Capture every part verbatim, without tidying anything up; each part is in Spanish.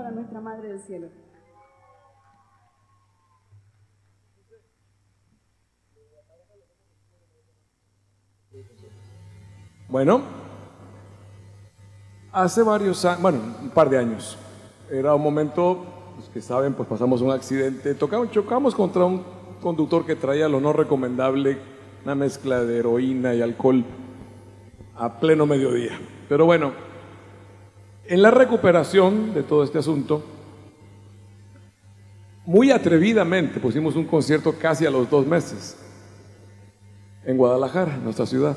para nuestra Madre del Cielo. Bueno, hace varios años, bueno, un par de años, era un momento, los que saben, pues pasamos un accidente, tocamos, chocamos contra un conductor que traía lo no recomendable, una mezcla de heroína y alcohol a pleno mediodía. Pero bueno, en la recuperación de todo este asunto, muy atrevidamente pusimos un concierto casi a los dos meses en Guadalajara, nuestra ciudad.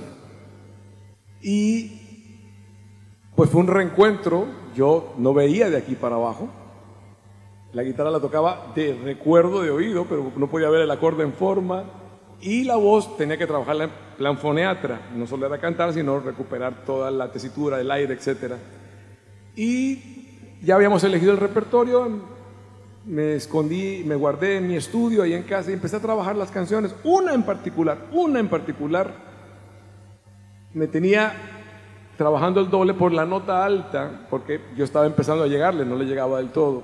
Y pues fue un reencuentro. Yo no veía de aquí para abajo, la guitarra la tocaba de recuerdo, de oído, pero no podía ver el acorde en forma, y la voz tenía que trabajarla en plan foniatra, no solo era cantar, sino recuperar toda la tesitura, el aire, etcétera. Y ya habíamos elegido el repertorio, me escondí, me guardé en mi estudio ahí en casa y empecé a trabajar las canciones, una en particular, una en particular, me tenía trabajando el doble por la nota alta, porque yo estaba empezando a llegarle, no le llegaba del todo.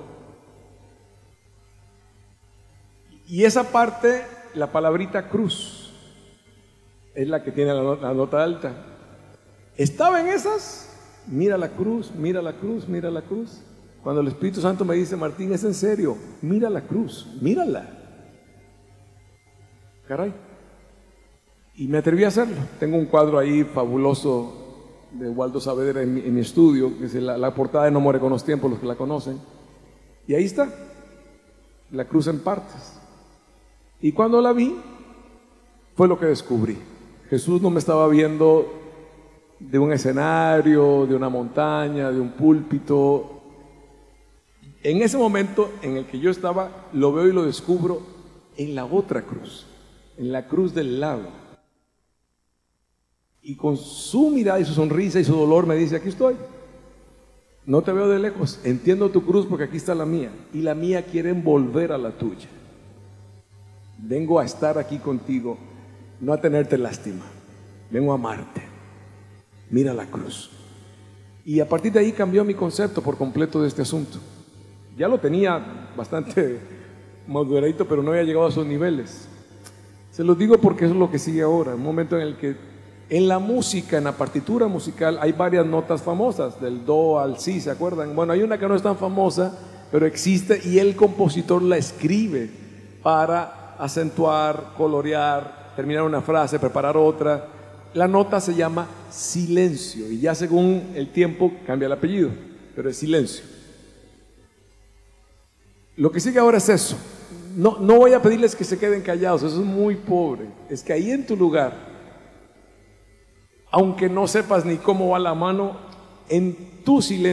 Y esa parte, la palabrita cruz, es la que tiene la nota, la nota alta. Estaba en esas, mira la cruz, mira la cruz, mira la cruz. Cuando el Espíritu Santo me dice, Martín, es en serio, mira la cruz, mírala. Caray. Y me atreví a hacerlo. Tengo un cuadro ahí fabuloso de Waldo Saavedra en mi, en mi estudio, que es la, la portada de No muere con los tiempos, los que la conocen. Y ahí está, la cruz en partes. Y cuando la vi, fue lo que descubrí. Jesús no me estaba viendo de un escenario, de una montaña, de un púlpito. En ese momento en el que yo estaba, lo veo y lo descubro en la otra cruz, en la cruz del lado. Y con su mirada y su sonrisa y su dolor me dice, aquí estoy, no te veo de lejos, entiendo tu cruz porque aquí está la mía, y la mía quiere envolver a la tuya. Vengo a estar aquí contigo, no a tenerte lástima, vengo a amarte, mira la cruz. Y a partir de ahí cambió mi concepto por completo de este asunto. Ya lo tenía bastante maduradito, pero no había llegado a esos niveles. Se los digo porque es lo que sigue ahora, un momento en el que en la música, en la partitura musical, hay varias notas famosas, del do al si, ¿se acuerdan? Bueno, hay una que no es tan famosa, pero existe y el compositor la escribe para acentuar, colorear, terminar una frase, preparar otra. La nota se llama silencio y ya según el tiempo cambia el apellido, pero es silencio. Lo que sigue ahora es eso. No, no voy a pedirles que se queden callados, eso es muy pobre. Es que ahí en tu lugar, aunque no sepas ni cómo va la mano, en tu silencio